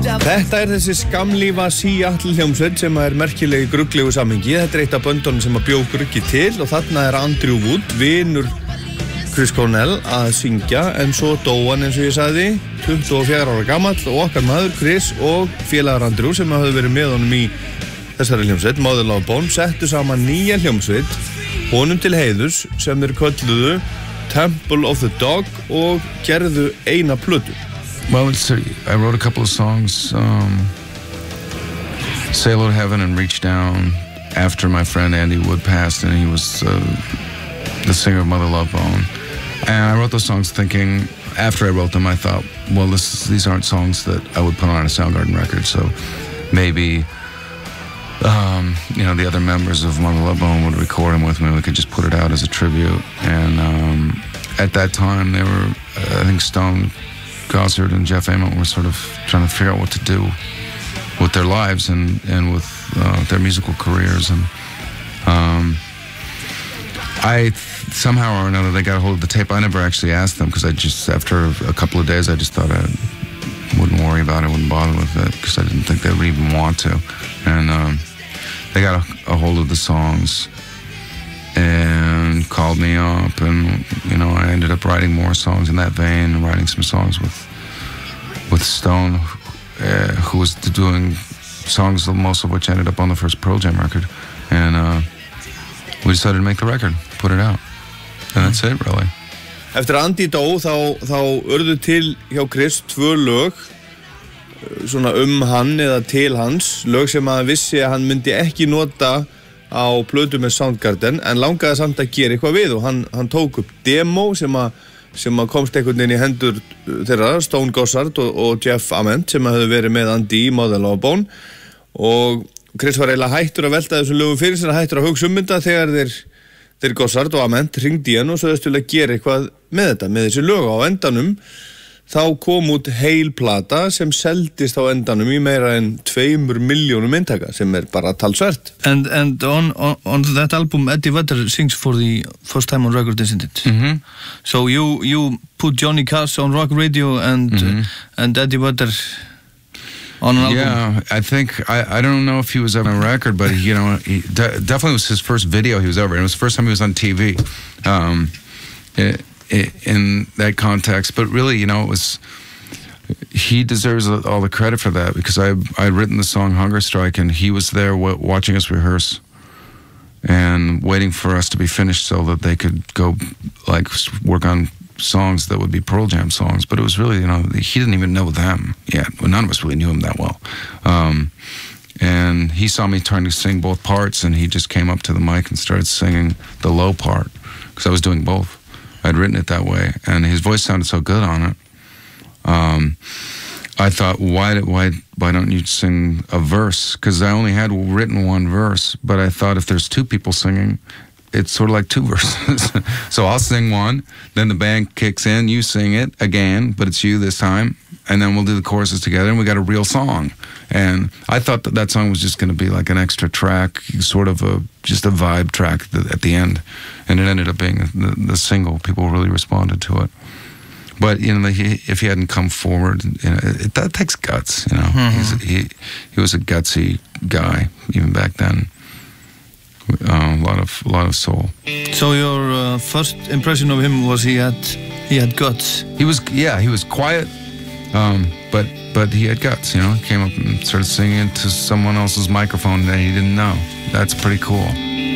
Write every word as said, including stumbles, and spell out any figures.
Þetta er þessi skamlífa Seattle hljómsveit sem er merkilegi grugglegu samhengi. Þetta er eitt af böndunum sem að bjó gruggi til og þarna er Andrew Wood, vinur Chris Cornell, að syngja, en svo dó hann eins og ég sagði, tuttugu og fjögurra ára gamall, og okkar maður Chris og félagar Andrew sem hafði verið með honum í þessari hljómsveit, Mother Love Bone, settu saman nýja hljómsveit honum til heiðurs sem þeir kölluðu Temple of the Dog og gerðu eina plötu. Well, it's a, I wrote a couple of songs, um, Say Hello to Heaven and Reach Down, after my friend Andy Wood passed, and he was uh, the singer of Mother Love Bone. And I wrote those songs thinking, after I wrote them, I thought, well, this, these aren't songs that I would put on a Soundgarden record, so maybe, um, you know, the other members of Mother Love Bone would record them with me. We could just put it out as a tribute. And um, at that time, they were, I think, Stone Gossard and Jeff Ament were sort of trying to figure out what to do with their lives and, and with uh, their musical careers. And um, I, somehow or another, they got a hold of the tape. I never actually asked them because I just, after a couple of days, I just thought I wouldn't worry about it, wouldn't bother with it because I didn't think they would even want to. And um, they got a, a hold of the songs and called me up, and you know, I ended up writing more songs in that vein, and writing some songs with with Stone, uh, who was doing songs, most of which ended up on the first Pearl Jam record, and uh, we decided to make the record, put it out, and that's it, really. Eftir Andy dó, þá, þá urðu til hjá Chris tvö lög, svona um hann eða til hans, lög sem að vissi að hann myndi ekki nota á plötu með Soundgarden, en langaði samt að gera eitthvað við, og hann, hann tók upp demo sem að, sem að komst einhvern veginn í hendur þeirra, Stone Gossard og, og Jeff Ament, sem að höfðu verið með Andy í Mother Love Bone, og Chris var eiginlega hættur að velta þessum lögum fyrir sér, hættur að hugsa um þetta þegar þeir, þeir Gossard og Ament hringdi í hann og sögðust til að gera eitthvað með þetta, með þessi lög. Á endanum þá kom út heil plata sem seldist á endanum í meira en tveimur miljónum eintaka, sem er bara talsvert. And and on, on on that album, Eddie Vedder sings for the first time on record, isn't it? Mm-hmm. So you you put Johnny Cash on rock radio and mm-hmm. uh, and Eddie Vedder on an album. Yeah, I think I I don't know if he was ever on a record, but you know, he de definitely was his first video he was ever. It was the first time he was on T V. Um, it, in that context, but really, you know, it was, he deserves all the credit for that, because I I'd written the song Hunger Strike, and he was there w watching us rehearse and waiting for us to be finished so that they could go like work on songs that would be Pearl Jam songs. But it was really, you know, he didn't even know them yet. Well, none of us really knew him that well. Um, and he saw me trying to sing both parts, and he just came up to the mic and started singing the low part, because I was doing both. I'd written it that way, and his voice sounded so good on it. Um, I thought, why, did, why, why don't you sing a verse? Because I only had written one verse, but I thought if there's two people singing, it's sort of like two verses. So I'll sing one, then the band kicks in, you sing it again, but it's you this time, and then we'll do the choruses together, and we got a real song. And I thought that that song was just going to be like an extra track, sort of a just a vibe track at the end, and it ended up being the, the single. People really responded to it. But you know, he, if he hadn't come forward, you know, it, that takes guts. You know, mm-hmm. He's, he he was a gutsy guy even back then. Uh, a lot of a lot of soul. So your uh, first impression of him was he had he had guts. He was yeah he was quiet, um, but but he had guts. You know, he came up and started singing to someone else's microphone that he didn't know. That's pretty cool.